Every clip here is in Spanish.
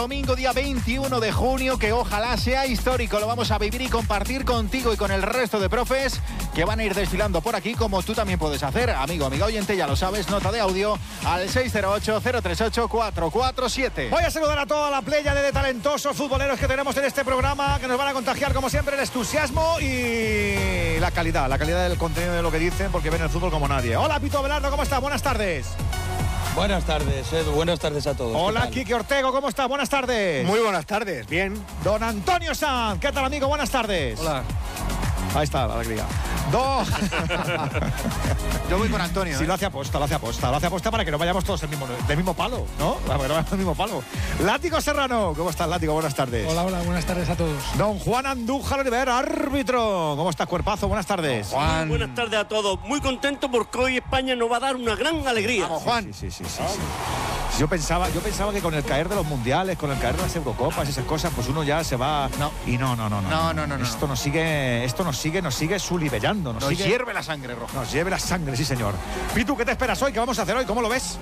Domingo día 21 de junio, que ojalá sea histórico. Lo vamos a vivir y compartir contigo y con el resto de profes que van a ir desfilando por aquí, como tú también puedes hacer. Amigo, amiga oyente, ya lo sabes, nota de audio al 608-038-447. Voy a saludar a toda la playa de talentosos futboleros que tenemos en este programa, que nos van a contagiar, como siempre, el entusiasmo y la calidad del contenido de lo que dicen, porque ven el fútbol como nadie. Hola, Pito Abelardo, ¿cómo estás? Buenas tardes. Buenas tardes, Edu. Buenas tardes a todos. Hola, Quique Ortego, ¿cómo estás? Buenas tardes. Muy buenas tardes, bien. Don Antonio Sanz, ¿qué tal, amigo? Buenas tardes. Hola. Ahí está la alegría. Yo voy con Antonio. Sí, lo hace aposta para que no vayamos todos del mismo palo, ¿no? Para que no vayamos del mismo palo. Látigo Serrano, ¿cómo estás, Látigo? Buenas tardes. Hola, buenas tardes a todos. Don Juan Andújar Oliver, árbitro. ¿Cómo estás, cuerpazo? Buenas tardes. Juan. Muy buenas tardes a todos. Muy contento porque hoy España nos va a dar una gran alegría. Vamos, Juan. Sí. Yo pensaba que con el caer de los mundiales, con el caer de las Eurocopas y esas cosas, pues uno ya se va. No. Y no. No. Esto nos sigue sulibellando. Nos hierve la sangre roja. Nos hierve la sangre, sí, señor. Pitu, ¿qué te esperas hoy? ¿Qué vamos a hacer hoy? ¿Cómo lo ves?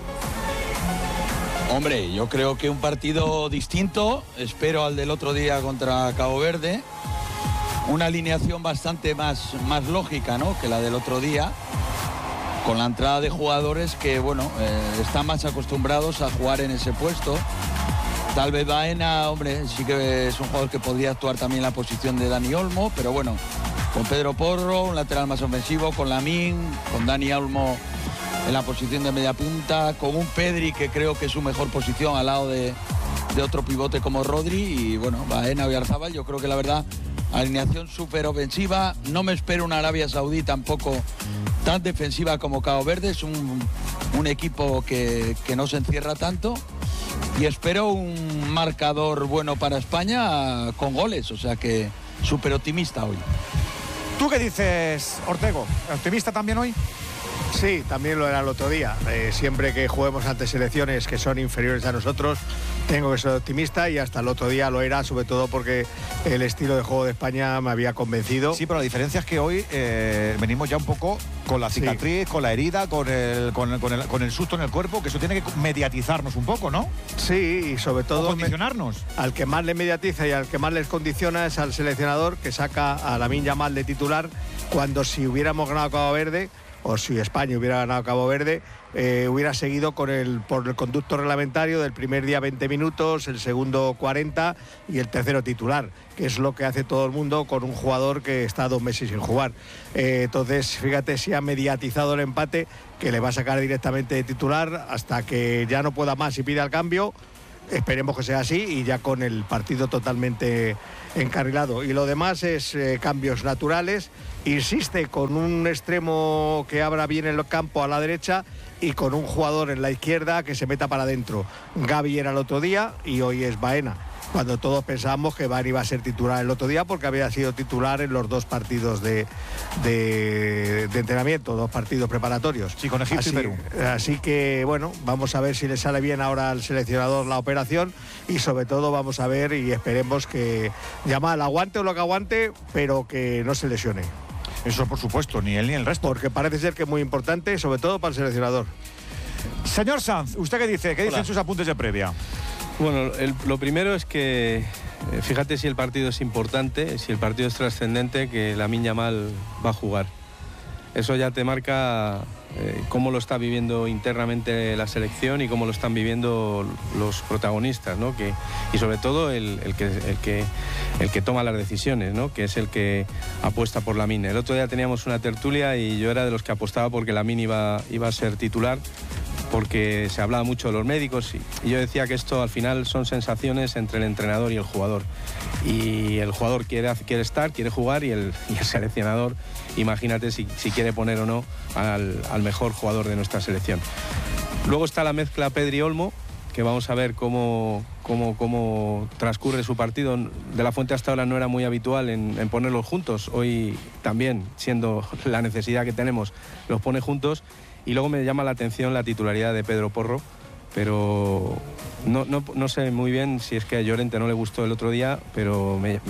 Hombre, yo creo que un partido distinto. Espero al del otro día contra Cabo Verde. Una alineación bastante más lógica, ¿no?, que la del otro día. Con la entrada de jugadores que, están más acostumbrados a jugar en ese puesto. Tal vez Baena, hombre, sí que es un jugador que podría actuar también en la posición de Dani Olmo, pero bueno, con Pedro Porro, un lateral más ofensivo, con Lamín, con Dani Olmo en la posición de media punta, con un Pedri que creo que es su mejor posición al lado de otro pivote como Rodri, y Baena, Oyarzabal. Yo creo que la verdad, alineación súper ofensiva. No me espero una Arabia Saudí tampoco tan defensiva como Cabo Verde. Es un equipo que no se encierra tanto, y espero un marcador bueno para España con goles, o sea que súper optimista hoy. ¿Tú qué dices, Ortego? ¿Optimista también hoy? Sí, también lo era el otro día. Siempre que juguemos ante selecciones que son inferiores a nosotros, tengo que ser optimista, y hasta el otro día lo era, sobre todo porque el estilo de juego de España me había convencido. Sí, pero la diferencia es que hoy venimos ya un poco con la cicatriz, con la herida, con el susto en el cuerpo, que eso tiene que mediatizarnos un poco, ¿no? Sí, y sobre todo condicionarnos. Al que más le mediatiza y al que más les condiciona es al seleccionador, que saca a Lamine Yamal de titular, cuando si hubiéramos ganado Cabo Verde, o si España hubiera ganado Cabo Verde, hubiera seguido por el conducto reglamentario del primer día 20 minutos, el segundo 40 y el tercero titular, que es lo que hace todo el mundo con un jugador que está 2 meses sin jugar. Entonces, fíjate si ha mediatizado el empate, que le va a sacar directamente de titular hasta que ya no pueda más y pida el cambio. Esperemos que sea así, y ya con el partido totalmente encarrilado. Y lo demás es cambios naturales. Insiste con un extremo que abra bien el campo a la derecha y con un jugador en la izquierda que se meta para adentro. Gavi era el otro día y hoy es Baena, cuando todos pensábamos que Baena iba a ser titular el otro día, porque había sido titular en los 2 partidos de entrenamiento, 2 partidos preparatorios. Sí, con Egipto y Perú. Así que, vamos a ver si le sale bien ahora al seleccionador la operación, y sobre todo vamos a ver y esperemos que Yamal aguante lo que aguante, pero que no se lesione. Eso, por supuesto, ni él ni el resto. Porque parece ser que es muy importante, sobre todo para el seleccionador. Señor Sanz, ¿usted qué dice? ¿Qué dicen sus apuntes de previa? Bueno, lo primero es que fíjate si el partido es importante, si el partido es trascendente, que Lamine Yamal va a jugar. Eso ya te marca cómo lo está viviendo internamente la selección y cómo lo están viviendo los protagonistas, ¿no? Y sobre todo el que toma las decisiones, ¿no? Que es el que apuesta por Lamine. El otro día teníamos una tertulia y yo era de los que apostaba porque Lamine iba a ser titular, porque se hablaba mucho de los médicos, y yo decía que esto al final son sensaciones entre el entrenador y el jugador, y el jugador quiere estar, quiere jugar, y el seleccionador, imagínate si quiere poner o no al mejor jugador de nuestra selección. Luego está la mezcla Pedri-Olmo, que vamos a ver cómo transcurre su partido. De la Fuente hasta ahora no era muy habitual en ponerlos juntos. Hoy también, siendo la necesidad que tenemos, los pone juntos. Y luego me llama la atención la titularidad de Pedro Porro, pero no sé muy bien si es que a Llorente no le gustó el otro día, pero me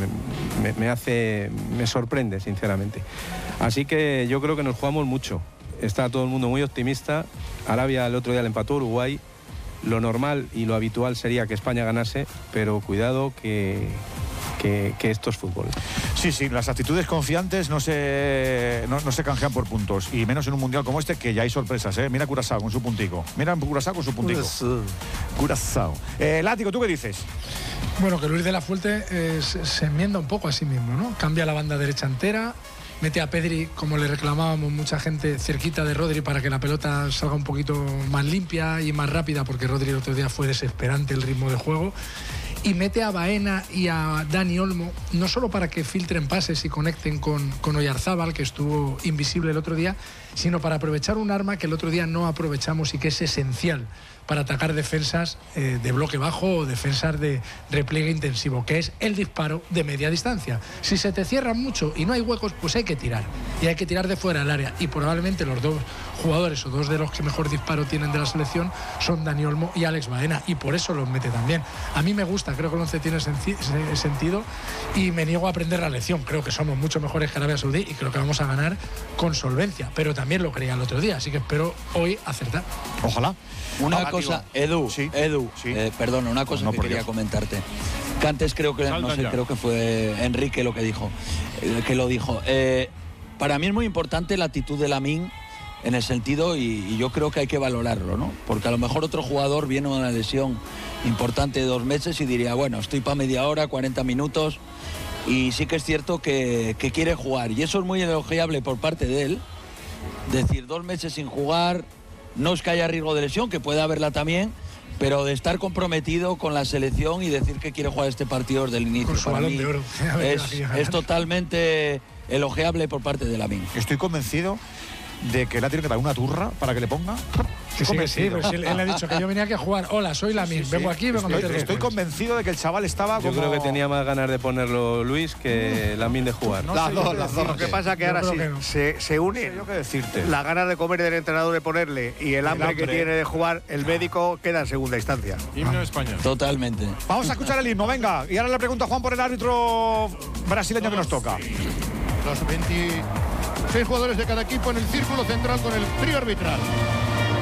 sorprende, sinceramente. Así que yo creo que nos jugamos mucho. Está todo el mundo muy optimista. Arabia el otro día le empató a Uruguay. lo normal y lo habitual sería que España ganase, pero cuidado que esto es fútbol. Sí, las actitudes confiantes no se canjean por puntos, y menos en un mundial como este, que ya hay sorpresas, ¿eh? Mira Curazao con su puntico. Curazao. Látigo, ¿tú qué dices? Bueno, que Luis de la Fuente se enmienda un poco a sí mismo, ¿no? Cambia la banda derecha entera, mete a Pedri, como le reclamábamos mucha gente, cerquita de Rodri para que la pelota salga un poquito más limpia y más rápida, porque Rodri el otro día fue desesperante el ritmo de juego. Y mete a Baena y a Dani Olmo, no solo para que filtren pases y conecten con Oyarzábal, que estuvo invisible el otro día, sino para aprovechar un arma que el otro día no aprovechamos y que es esencial para atacar defensas de bloque bajo o defensas de repliegue intensivo, que es el disparo de media distancia. Si se te cierran mucho y no hay huecos, pues hay que tirar. Y hay que tirar de fuera del área. Y probablemente los dos jugadores, o dos de los que mejor disparo tienen de la selección, son Dani Olmo y Alex Baena. Y por eso los mete también. A mí me gusta, creo que el 11 tiene sentido, y me niego a aprender la lección. Creo que somos mucho mejores que Arabia Saudí y creo que vamos a ganar con solvencia. Pero también lo creía el otro día, así que espero hoy acertar. Ojalá. Una cosa, Edu, perdona, una cosa que quería comentarte. Que antes creo que, creo que fue Enrique lo que dijo, para mí es muy importante la actitud de Lamine en el sentido, y yo creo que hay que valorarlo, ¿no? Porque a lo mejor otro jugador viene con una lesión importante de 2 meses y diría, bueno, estoy para media hora, 40 minutos, y sí que es cierto que quiere jugar. Y eso es muy elogiable por parte de él, decir 2 meses sin jugar. No es que haya riesgo de lesión, que puede haberla también, pero de estar comprometido con la selección y decir que quiere jugar este partido desde el inicio. Con su balón de oro. Es totalmente elogiable por parte de Lamine. Estoy convencido de que la tiene que dar una turra para que le ponga. Sí, pues él ha dicho que yo venía aquí a jugar. Hola, soy Lamine, vengo aquí, vengo a meter. Estoy convencido de que el chaval estaba como... Yo creo que tenía más ganas de ponerlo Luis que Lamine de jugar. Las dos. Lo que pasa es que ahora sí se une las ganas de comer del entrenador de ponerle y el hambre que tiene de jugar, el médico queda en segunda instancia. Himno España. Totalmente. Vamos a escuchar el himno, venga. Y ahora le pregunto a Juan por el árbitro brasileño que nos toca. Los 26 jugadores de cada equipo en el círculo central con el trío arbitral.